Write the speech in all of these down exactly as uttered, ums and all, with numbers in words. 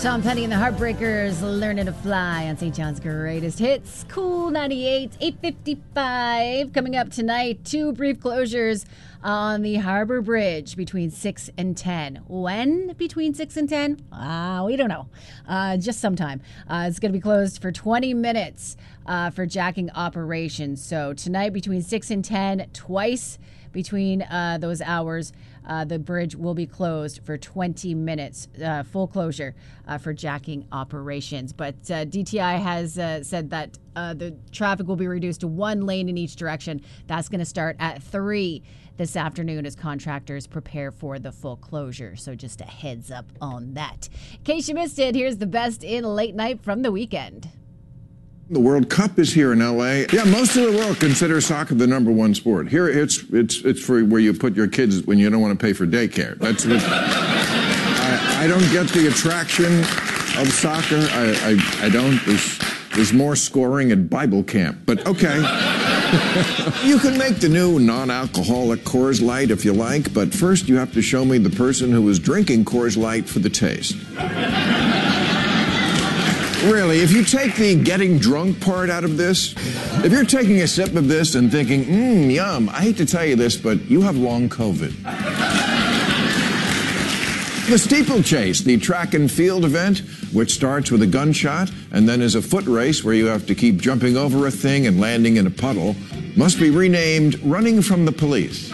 Tom Petty and the Heartbreakers, Learning to Fly on Saint John's Greatest Hits. Cool ninety-eight, eight fifty-five. Coming up tonight, two brief closures on the Harbor Bridge between six and ten. When between six and ten? Uh, we don't know. Uh, just sometime. Uh, it's going to be closed for twenty minutes uh, for jacking operations. So tonight between six and ten, twice between uh, those hours, Uh, the bridge will be closed for twenty minutes, uh, full closure uh, for jacking operations. But uh, D T I has uh, said that uh, the traffic will be reduced to one lane in each direction. That's going to start at three this afternoon as contractors prepare for the full closure. So just a heads up on that. In case you missed it, here's the best in late night from the weekend. The World Cup is here in L A. Yeah, most of the world considers soccer the number one sport. Here, it's it's it's for where you put your kids when you don't want to pay for daycare. That's what, I, I don't get the attraction of soccer. I, I, I don't. There's, there's more scoring at Bible camp. But okay. You can make the new non-alcoholic Coors Light if you like, but first you have to show me the person who was drinking Coors Light for the taste. Really, if you take the getting drunk part out of this, if you're taking a sip of this and thinking, mmm, yum, I hate to tell you this, but you have long COVID. The steeplechase, the track and field event, which starts with a gunshot and then is a foot race where you have to keep jumping over a thing and landing in a puddle, must be renamed Running from the Police.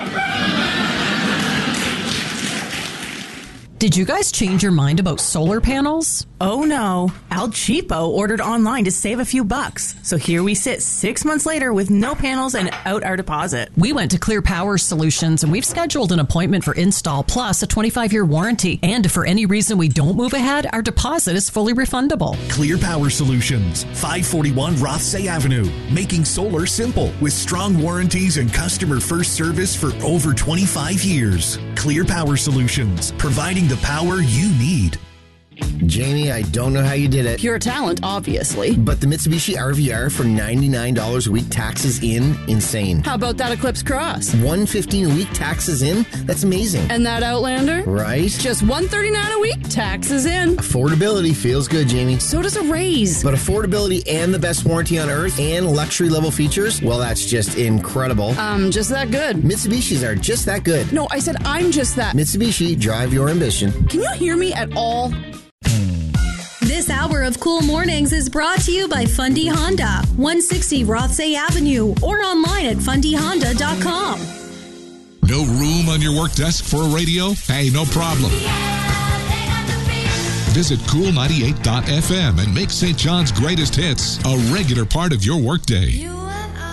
Did you guys change your mind about solar panels? Oh no, Al Cheapo ordered online to save a few bucks. So here we sit six months later with no panels and out our deposit. We went to Clear Power Solutions and we've scheduled an appointment for install plus a twenty-five year warranty. And if for any reason we don't move ahead, our deposit is fully refundable. Clear Power Solutions, five forty-one Rothsay Avenue, making solar simple with strong warranties and customer first service for over twenty-five years. Clear Power Solutions, providing the power you need. Jamie, I don't know how you did it. Pure talent, obviously. But the Mitsubishi R V R for ninety-nine dollars a week, taxes in, insane. How about that Eclipse Cross? one hundred fifteen dollars a week, taxes in? That's amazing. And that Outlander? Right. Just one hundred thirty-nine dollars a week, taxes in. Affordability feels good, Jamie. So does a raise. But affordability and the best warranty on earth and luxury level features, well, that's just incredible. Um, just that good. Mitsubishis are just that good. No, I said I'm just that. Mitsubishi, drive your ambition. Can you hear me at all? This hour of Cool Mornings is brought to you by Fundy Honda, one sixty Rothsay Avenue, or online at fundy honda dot com. No room on your work desk for a radio? Hey, no problem. Visit cool ninety-eight dot f m and make Saint John's Greatest Hits a regular part of your workday.